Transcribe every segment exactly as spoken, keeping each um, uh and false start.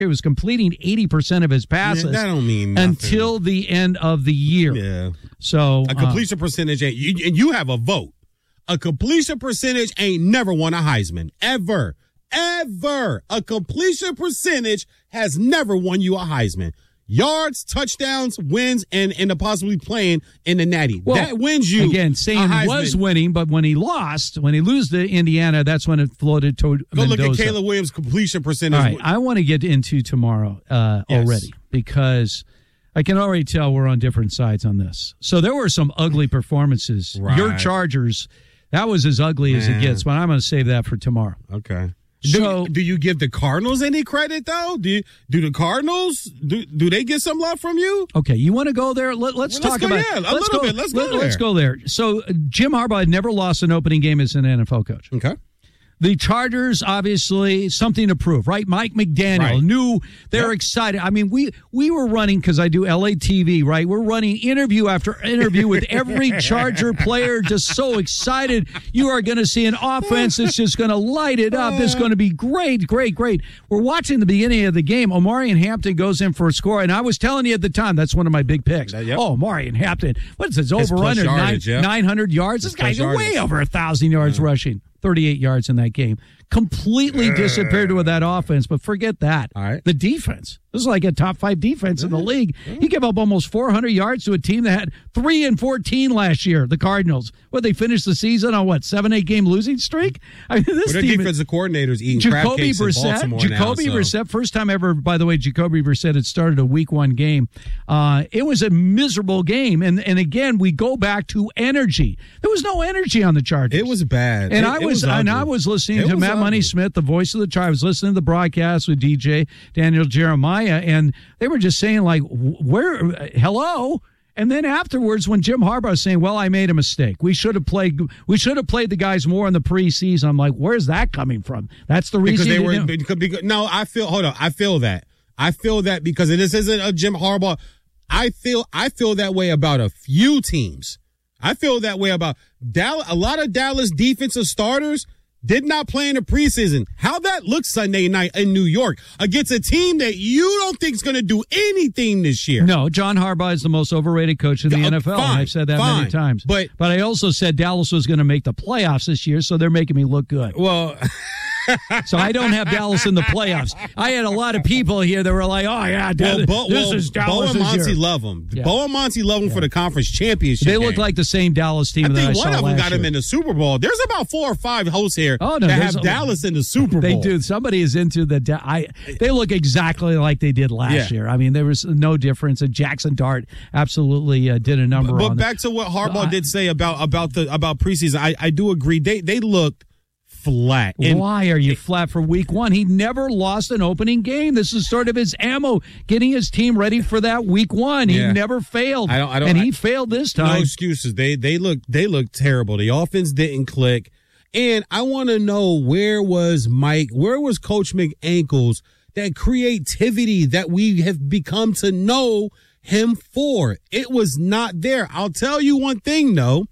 He was completing eighty percent of his passes. Yeah, that don't mean nothing. Until the end of the year. Yeah. So a completion uh, percentage ain't you, and you have a vote. A completion percentage ain't never won a Heisman. Ever. Ever. A completion percentage has never won you a Heisman. Yards, touchdowns, wins, and, and possibly playing in the Natty. Well, that wins you. Again, Saban was winning, but when he lost, when he lose to Indiana, that's when it floated to Go Mendoza. look at Caleb Williams' completion percentage. All right, I want to get into tomorrow uh, yes. already because I can already tell we're on different sides on this. So there were some ugly performances. Right. Your Chargers, that was as ugly Man. as it gets, but I'm going to save that for tomorrow. Okay. So, do, do you give the Cardinals any credit, though? Do you, do the Cardinals, do, do they get some love from you? Okay, you want to go there? Let, let's well, talk let's go, about yeah, a let's little go, bit. Let's go let, there. Let's go there. So uh, Jim Harbaugh had never lost an opening game as an N F L coach. Okay. The Chargers, obviously, something to prove, right? Mike McDaniel right. knew they're yep. excited. I mean, we we were running, because I do L A T V, right? We're running interview after interview with every Charger player, just so excited. You are going to see an offense that's just going to light it up. It's going to be great, great, great. We're watching the beginning of the game. Omarion Hampton goes in for a score, and I was telling you at the time, that's one of my big picks. Yep. Oh, Omarion Hampton. What's his over-under? Nine, yeah. nine hundred yards? His this guy's way over one thousand yards yeah. rushing. thirty-eight yards in that game. Completely disappeared with that offense, but forget that. All right. The defense. This is like a top five defense yeah. in the league. Yeah. You give up almost four hundred yards to a team that had three and fourteen last year, the Cardinals. What, they finished the season on, what, seven, eight game losing streak? I mean, this well, team. defensive coordinators eating Jacoby crab cakes Brissett, in Baltimore Jacoby now, so. Brissett, first time ever, by the way, Jacoby Brissett had started a week one game. Uh, it was a miserable game. And, and again, we go back to energy. There was no energy on the Chargers. It was bad. And it, I it was, was and I was listening it to was Matt ugly. Money Smith, the voice of the Chargers. I was listening to the broadcast with D J Daniel Jeremiah, and they were just saying, like, where, hello? And then afterwards, when Jim Harbaugh was saying, well, I made a mistake. We should have played we should have played the guys more in the preseason. I'm like, where's that coming from? That's the reason. Because they were, because, because, no, I feel, hold on. I feel that. I feel that because this isn't a Jim Harbaugh. I feel, I feel that way about a few teams. I feel that way about Dallas. A lot of Dallas defensive starters did not play in the preseason. How that looks Sunday night in New York against a team that you don't think is going to do anything this year. No, John Harbaugh is the most overrated coach in the uh, N F L. Fine, and I've said that fine, many times. But, but I also said Dallas was going to make the playoffs this year, so they're making me look good. Well... So I don't have Dallas in the playoffs. I had a lot of people here that were like, "Oh yeah, Dallas, well, Bo, this well, is Dallas." Bo and Monty year. love them. Yeah. Bo and Monty love them yeah. for the conference championship. They look game. like the same Dallas team I that think I one saw of them last got year. him in the Super Bowl. There's about four or five hosts here oh, no, that have a, Dallas in the Super Bowl. They do. Somebody is into the. I. They look exactly like they did last yeah. year. I mean, there was no difference. And Jackson Dart absolutely uh, did a number. But, on but back it. to what Harbaugh uh, did say about about the about preseason. I, I do agree. They they looked flat. And why are you flat for week one? He never lost an opening game. This is sort of his ammo, getting his team ready for that week one. He yeah. never failed. I don't, I don't, and I, he failed this time. No excuses. They they look they look terrible. The offense didn't click. And I want to know, where was Mike? Where was Coach McAnkles? That creativity that we have become to know him for. It was not there. I'll tell you one thing, though.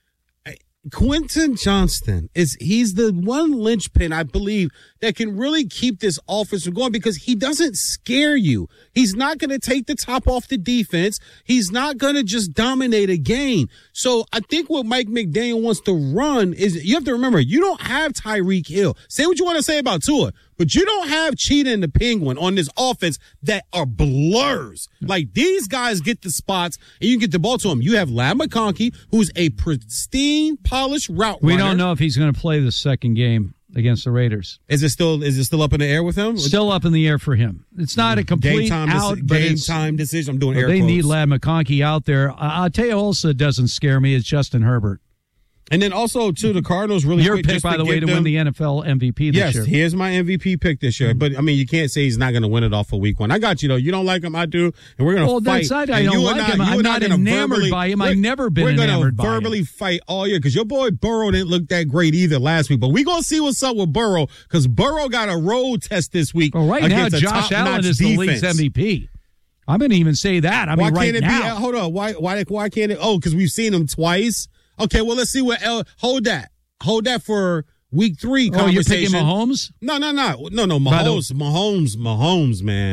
Quentin Johnston is he's the one linchpin, I believe, that can really keep this offense going, because he doesn't scare you. He's not going to take the top off the defense. He's not going to just dominate a game. So I think what Mike McDaniel wants to run is, you have to remember, you don't have Tyreek Hill. Say what you want to say about Tua, but you don't have Cheetah and the Penguin on this offense that are blurs. Like, these guys get the spots and you can get the ball to them. You have Ladd McConkey, who's a pristine, polished route we runner. don't know if he's going to play the second game against the Raiders. Is it still is it still up in the air with him? Still up in the air for him. It's not a complete game time out, deci- but game it's, time decision. I'm doing air they quotes. need Ladd McConkey out there. I'll tell you, also doesn't scare me is Justin Herbert. And then also, too, the Cardinals really Your quick, pick, just by to the way, to them, win the N F L M V P this yes, year. Yes, here's my M V P pick this year. But, I mean, you can't say he's not going to win it off of week one. I got you, though. You don't like him, I do. And we're going to well, fight. That's not, I and don't you like and I, him. I'm not enamored verbally, by him. I've never been we're enamored by him. We're going to verbally fight all year, because your boy Burrow didn't look that great either last week. But we're going to see what's up with Burrow, because Burrow got a road test this week. Well, right now, against Josh Allen is defense. the league's M V P. I'm going to even say that. I mean, why right can't it now. Be, hold on. Why, why, why can't it? Oh, because we've seen him twice. Okay, well, let's see what L. Hold that. Hold that for Week three Oh, you're conversation. picking Mahomes? No, no, no, no, no. By the- Mahomes, Mahomes, Mahomes, man.